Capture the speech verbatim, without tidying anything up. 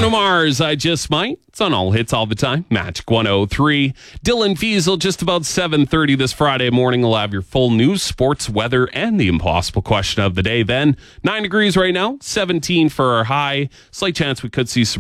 Bruno Mars, I Just Might. It's on all hits all the time. Magic one oh three. Dylan Fiesel, just about seven thirty this Friday morning. We'll have your full news, sports, weather, and the impossible question of the day. Then, nine degrees right now, seventeen for our high. Slight chance we could see some